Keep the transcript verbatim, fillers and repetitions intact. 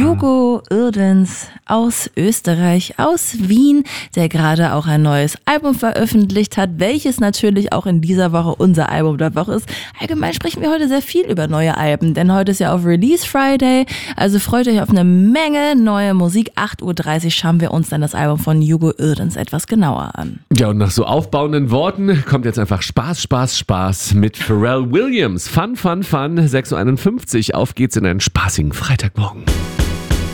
Hugo Irdens aus Österreich, aus Wien, der gerade auch ein neues Album veröffentlicht hat, welches natürlich auch in dieser Woche unser Album der Woche ist. Allgemein sprechen wir heute sehr viel über neue Alben, denn heute ist ja auf Release Friday, also freut euch auf eine Menge neue Musik. acht Uhr dreißig schauen wir uns dann das Album von Hugo Irdens etwas genauer an. Ja, und nach so aufbauenden Worten kommt jetzt einfach Spaß, Spaß, Spaß mit Pharrell Williams. Fun, Fun, Fun, sechs Uhr einundfünfzig. Auf geht's in einen spaßigen Freitagmorgen.